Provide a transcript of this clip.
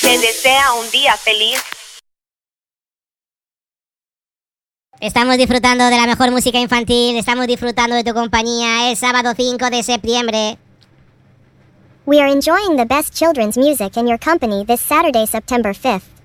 te desea un día feliz. Estamos disfrutando de la mejor música infantil, estamos disfrutando de tu compañía el sábado 5 de septiembre. We are enjoying the best children's music in your company this Saturday, September 5th.